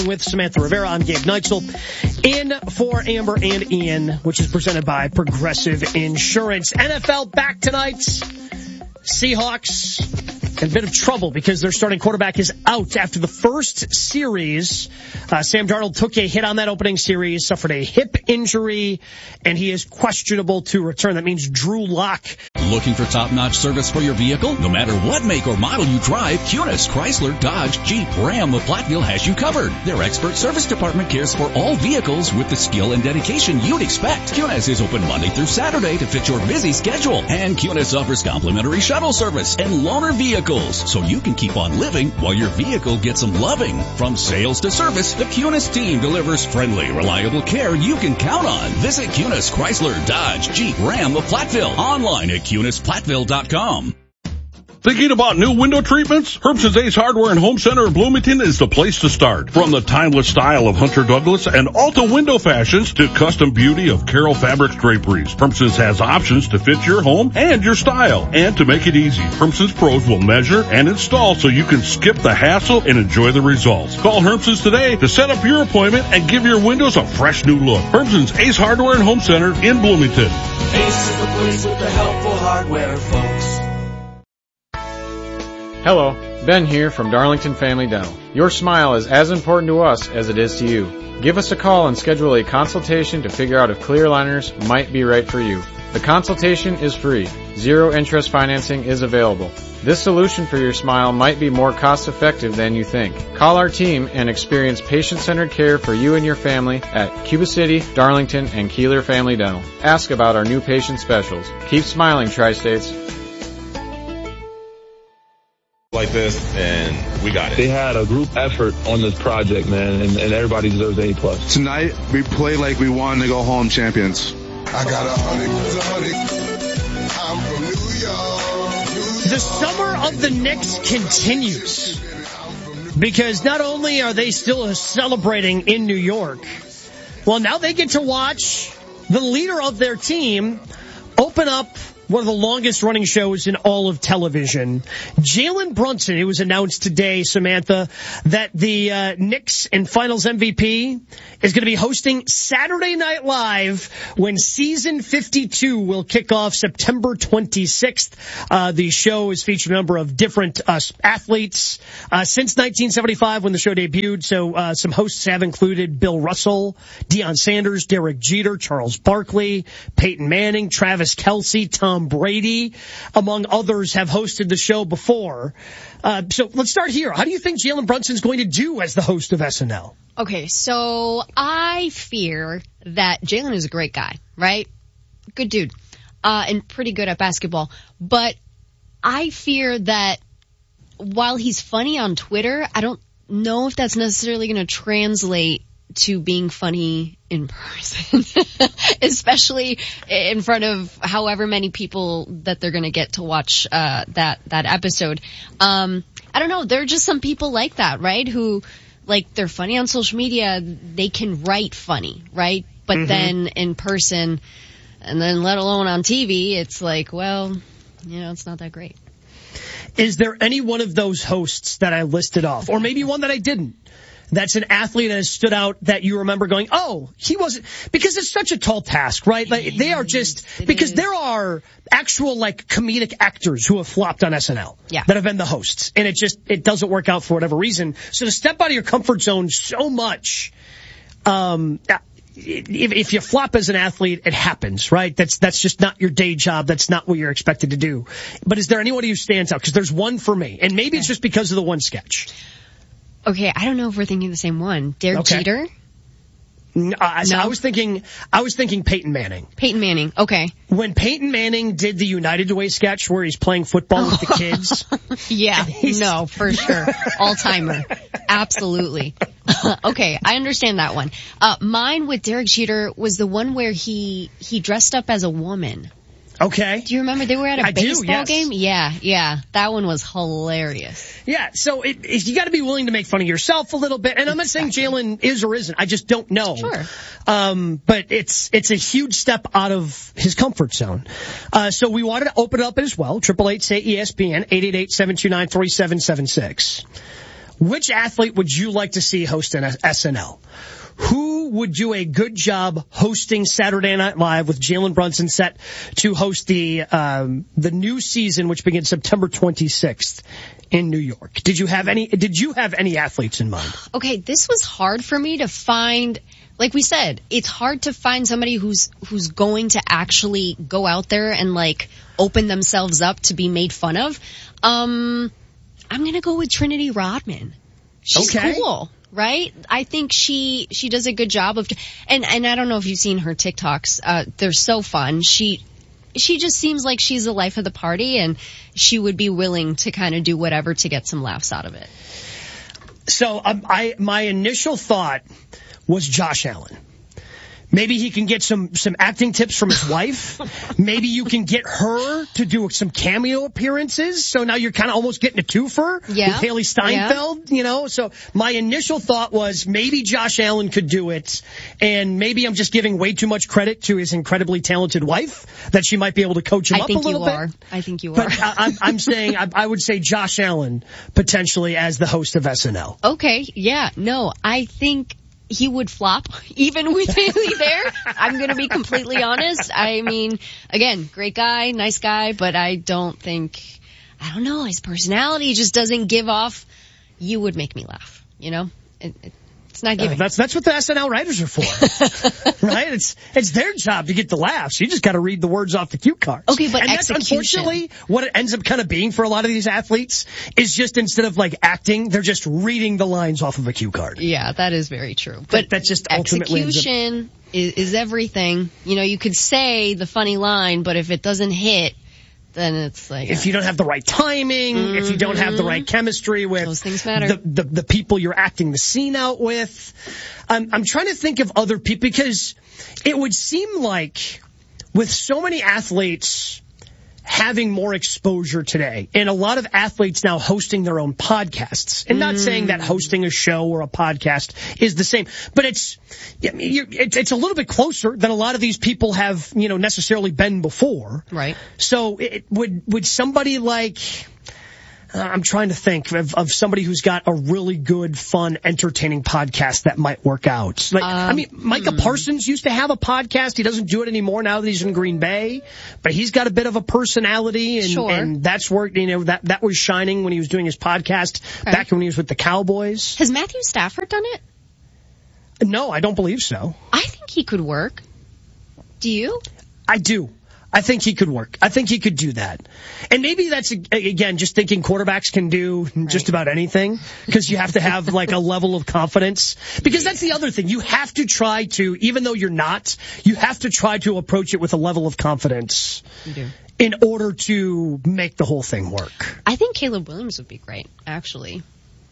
With Samantha Rivera, I'm Gabe Neitzel. In for Amber and Ian, which is presented by Progressive Insurance. NFL back tonight. Seahawks in a bit of trouble because their starting quarterback is out after the first series. Sam Darnold took a hit on that opening series, suffered a hip injury, and he is questionable to return. That means Drew Lock. Looking for top-notch service for your vehicle? No matter what make or model you drive, Cunis, Chrysler, Dodge, Jeep, Ram of Platteville has you covered. Their expert service department cares for all vehicles with the skill and dedication you'd expect. Cunis is open Monday through Saturday to fit your busy schedule. And Cunis offers complimentary shuttle service and loaner vehicles, so you can keep on living while your vehicle gets some loving. From sales to service, the Cunis team delivers friendly, reliable care you can count on. Visit Cunis, Chrysler, Dodge, Jeep, Ram of Platteville. Online at CunisPlatteville.com. Thinking about new window treatments? Herbst's Ace Hardware and Home Center in Bloomington is the place to start. From the timeless style of Hunter Douglas and Alta window fashions to custom beauty of Carroll Fabrics draperies, Herbst's has options to fit your home and your style. And to make it easy, Herbst's pros will measure and install so you can skip the hassle and enjoy the results. Call Herbst's today to set up your appointment and give your windows a fresh new look. Herbst's Ace Hardware and Home Center in Bloomington. Ace is the place with the helpful hardware, folks. Hello, Ben here from Darlington Family Dental. Your smile is as important to us as it is to you. Give us a call and schedule a consultation to figure out if clear aligners might be right for you. The consultation is free. Zero interest financing is available. This solution for your smile might be more cost effective than you think. Call our team and experience patient-centered care for you and your family at Cuba City, Darlington, and Keeler Family Dental. Ask about our new patient specials. Keep smiling, Tri-States. Like this, and we got it. They had a group effort on this project, man, and everybody deserves an A+. Tonight, we played like we wanted to go home champions. I got 100. I'm from New York. The summer of the Knicks continues because not only are they still celebrating in New York, well, now they get to watch the leader of their team open up one of the longest running shows in all of television. Jalen Brunson, it was announced today, Samantha, that the Knicks and Finals MVP is going to be hosting Saturday Night Live when season 52 will kick off September 26th. The show has featured a number of different athletes since 1975 when the show debuted. So some hosts have included Bill Russell, Deion Sanders, Derek Jeter, Charles Barkley, Peyton Manning, Travis Kelce, Tom Brady, among others, have hosted the show before. So let's start here. How do you think Jalen Brunson's going to do as the host of SNL? Okay, so I fear that Jalen is a great guy, right? Good dude, and pretty good at basketball. But I fear that while he's funny on Twitter, I don't know if that's necessarily going to translate to being funny in person, especially in front of however many people that they're going to get to watch that episode. I don't know. There are just some people like that, right? Who, like, they're funny on social media. They can write funny, right? But then in person, and then let alone on TV, it's like, well, it's not that great. Is there any one of those hosts that I listed off, or maybe one that I didn't, that's an athlete that has stood out that you remember going, oh, he wasn't, because it's such a tall task, right? Like, they are just, because there are actual, like, comedic actors who have flopped on SNL that have been the hosts, and it doesn't work out for whatever reason. So to step out of your comfort zone so much, if you flop as an athlete, it happens, right? That's just not your day job. That's not what you're expected to do. But is there anybody who stands out? Because there's one for me, and maybe it's just because of the one sketch. Okay, I don't know if we're thinking the same one. Derek Jeter? No. I was thinking Peyton Manning. Peyton Manning, okay. When Peyton Manning did the United Way sketch where he's playing football with the kids. Yeah, no, for sure. All-timer. Absolutely. Okay, I understand that one. Mine with Derek Jeter was the one where he dressed up as a woman. Okay. Do you remember they were at a baseball game? Yeah. That one was hilarious. Yeah, so you got to be willing to make fun of yourself a little bit. And I'm not saying Jalen is or isn't. I just don't know. Sure. But it's a huge step out of his comfort zone. So we wanted to open it up as well. 888-SAY-ESPN, 888-729-3776. which athlete would you like to see host an SNL? Who would do a good job hosting Saturday Night Live with Jalen Brunson set to host the new season, which begins September 26th in New York? Did you have any athletes in mind? Okay, this was hard for me to find. Like we said, it's hard to find somebody who's going to actually go out there and like open themselves up to be made fun of. I'm gonna go with Trinity Rodman. She's cool, right? I think she does a good job of, and I don't know if you've seen her TikToks. They're so fun. She just seems like she's the life of the party, and she would be willing to kind of do whatever to get some laughs out of it. So my initial thought was Josh Allen. Maybe he can get some acting tips from his wife. Maybe you can get her to do some cameo appearances. So now you're kind of almost getting a twofer with Haley Steinfeld, you know. So my initial thought was maybe Josh Allen could do it, and maybe I'm just giving way too much credit to his incredibly talented wife that she might be able to coach him up a little bit. I think you are. But I'm saying I would say Josh Allen potentially as the host of SNL. Okay, yeah, no, I think he would flop, even with Haley there. I'm going to be completely honest. I mean, again, great guy, nice guy, but I don't know, his personality just doesn't give off, you would make me laugh, you know? It's not giving. That's what the SNL writers are for, right? It's their job to get the laughs. You just got to read the words off the cue cards. Okay, but and that's unfortunately what it ends up kind of being for a lot of these athletes is just instead of like acting, they're just reading the lines off of a cue card. Yeah, that is very true. But that's just ultimately execution is everything. You know, you could say the funny line, but if it doesn't hit, then it's like if you don't have the right timing, if you don't have the right chemistry with those things matter. The people you're acting the scene out with. I'm trying to think of other people because it would seem like with so many athletes having more exposure today and a lot of athletes now hosting their own podcasts, and not saying that hosting a show or a podcast is the same, but it's a little bit closer than a lot of these people have, you know, necessarily been before. Right. So it would somebody like, I'm trying to think of somebody who's got a really good, fun, entertaining podcast that might work out. Like, I mean, Micah Parsons used to have a podcast. He doesn't do it anymore now that he's in Green Bay, but he's got a bit of a personality, and that's where, you know, that was shining when he was doing his podcast back when he was with the Cowboys. Has Matthew Stafford done it? No, I don't believe so. I think he could work. Do you? I do. I think he could work. I think he could do that. And maybe that's, again, just thinking quarterbacks can do just about anything, because you have to have like a level of confidence. Because that's the other thing. You have to try to, even though you're not, you have to try to approach it with a level of confidence in order to make the whole thing work. I think Caleb Williams would be great, actually.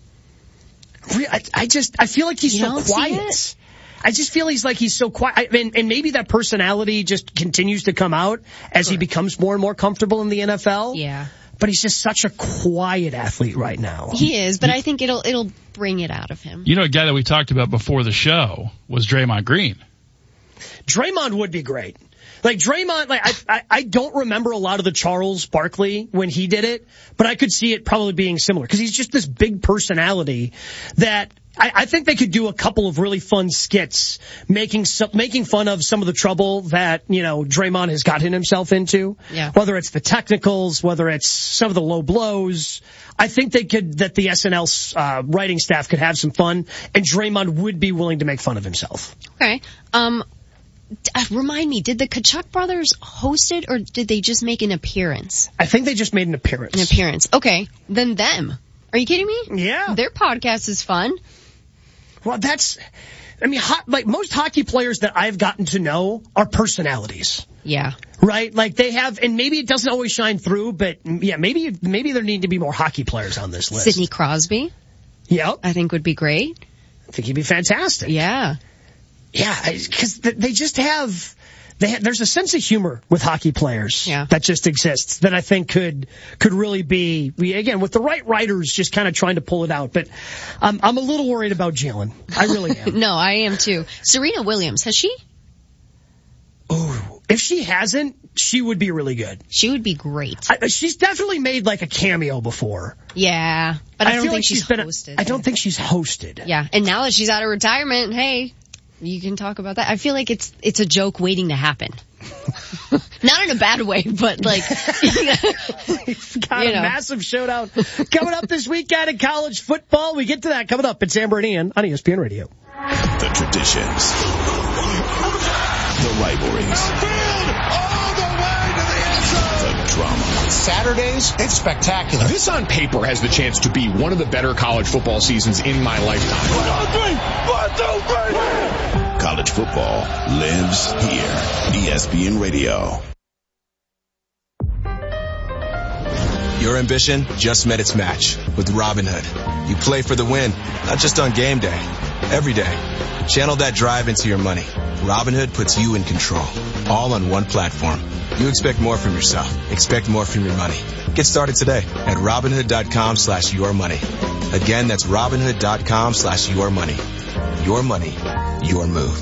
I feel like he's so quiet. I just feel he's so quiet. And maybe that personality just continues to come out as he becomes more and more comfortable in the NFL. Yeah. But he's just such a quiet athlete right now. He is, but I think it'll bring it out of him. You know, a guy that we talked about before the show was Draymond Green. Draymond would be great. Like Draymond, I don't remember a lot of the Charles Barkley when he did it, but I could see it probably being similar because he's just this big personality that I think they could do a couple of really fun skits making fun of some of the trouble that, you know, Draymond has gotten himself into. Yeah. Whether it's the technicals, whether it's some of the low blows. I think that the SNL writing staff could have some fun, and Draymond would be willing to make fun of himself. Okay. Remind me, did the Kachuk brothers host it, or did they just make an appearance? I think they just made an appearance. Okay. Then them. Are you kidding me? Yeah. Their podcast is fun. Well, like most hockey players that I've gotten to know are personalities. Yeah. Right? Like they have, and maybe it doesn't always shine through, but yeah, maybe there need to be more hockey players on this list. Sidney Crosby. Yep. I think would be great. I think he'd be fantastic. Yeah. Yeah, because they just have, there's a sense of humor with hockey players that just exists that I think could really be, again, with the right writers just kind of trying to pull it out. But I'm a little worried about Jalen. I really am. No, I am too. Serena Williams, has she? Oh, if If she hasn't, she would be really good. She would be great. She's definitely made like a cameo before. Yeah, but I don't think she's hosted. I don't think she's hosted. Yeah, and now that she's out of retirement, hey, you can talk about that. I feel like it's a joke waiting to happen. Not in a bad way, but like, we've got a massive showdown coming up this weekend in college football. We get to that coming up. It's Amber and Ian on ESPN Radio. The traditions, the rivalries, all the way to the end zone. The drama. Saturdays, it's spectacular. This on paper has the chance to be one of the better college football seasons in my lifetime. 1, 2, 3. College football lives here. ESPN Radio. Your ambition just met its match with Robinhood. You play for the win, not just on game day, every day. Channel that drive into your money. Robinhood puts you in control, all on one platform. You expect more from yourself. Expect more from your money. Get started today at Robinhood.com/yourmoney. Again, that's Robinhood.com/yourmoney. Your money, your move.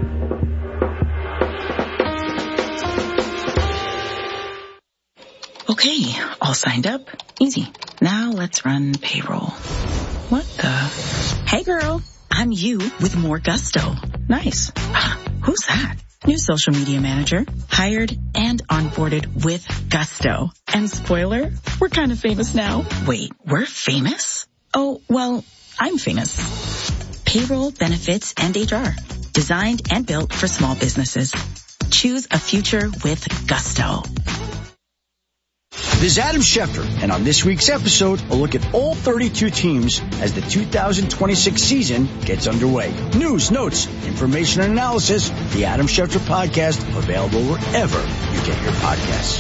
Okay, all signed up. Easy. Now let's run payroll. What the? Hey girl, I'm you with more gusto. Nice. Who's that? New social media manager. Hired and onboarded with gusto. And spoiler, we're kind of famous now. Wait, we're famous? Oh, well, I'm famous. Payroll, benefits, and HR. Designed and built for small businesses. Choose a future with gusto. This is Adam Schefter, and on this week's episode, a look at all 32 teams as the 2026 season gets underway. News, notes, information, and analysis. The Adam Schefter Podcast, available wherever you get your podcasts.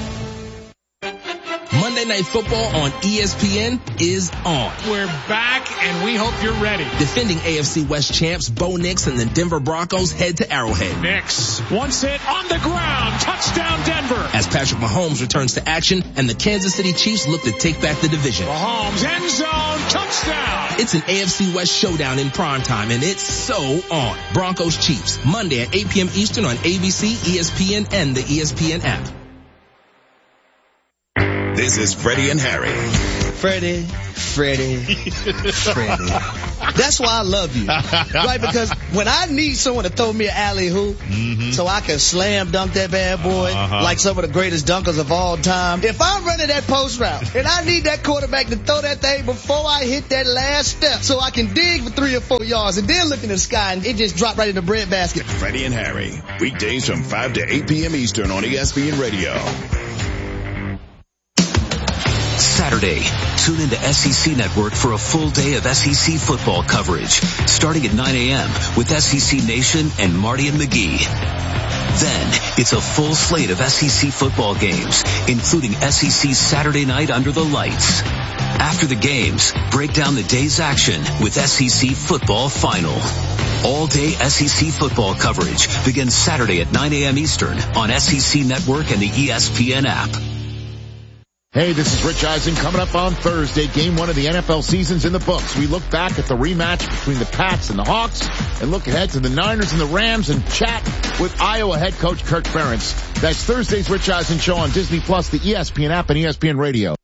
Monday Night Football on ESPN is on. We're back, and we hope you're ready. Defending AFC West champs Bo Nix and the Denver Broncos head to Arrowhead. Nix, once hit on the ground, touchdown Denver. As Patrick Mahomes returns to action and the Kansas City Chiefs look to take back the division. Mahomes, end zone, touchdown. It's an AFC West showdown in primetime, and it's so on. Broncos Chiefs, Monday at 8 p.m. Eastern on ABC, ESPN, and the ESPN app. This is Freddie and Harry. Freddie. That's why I love you. Right? Because when I need someone to throw me an alley-oop so I can slam dunk that bad boy like some of the greatest dunkers of all time, if I'm running that post route and I need that quarterback to throw that thing before I hit that last step so I can dig for 3 or 4 yards and then look in the sky and it just dropped right in the breadbasket. Freddie and Harry. Weekdays from 5 to 8 p.m. Eastern on ESPN Radio. Saturday, tune into SEC Network for a full day of SEC football coverage, starting at 9 a.m. with SEC Nation and Marty and McGee. Then, it's a full slate of SEC football games, including SEC Saturday Night Under the Lights. After the games, break down the day's action with SEC Football Final. All-day SEC football coverage begins Saturday at 9 a.m. Eastern on SEC Network and the ESPN app. Hey, this is Rich Eisen. Coming up on Thursday, game 1 of the NFL season's in the books. We look back at the rematch between the Pats and the Hawks and look ahead to the Niners and the Rams and chat with Iowa head coach Kirk Ferentz. That's Thursday's Rich Eisen Show on Disney Plus, the ESPN app, and ESPN Radio.